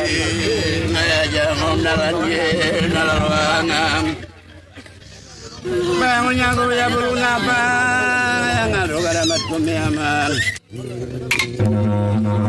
Ngayajamom naranje nalarwanam. Bangunnya aku ya burung apa yang ngaruh karamat kumiaman.